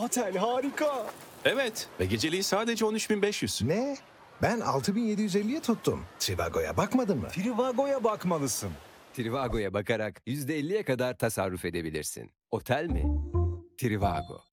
otel harika. Evet ve geceliği sadece 13.500. Ne? Ben 6.750'ye tuttum. Trivago'ya bakmadın mı? Trivago'ya bakmalısın. Trivago'ya bakarak %50'ye kadar tasarruf edebilirsin. Otel mi? Trivago.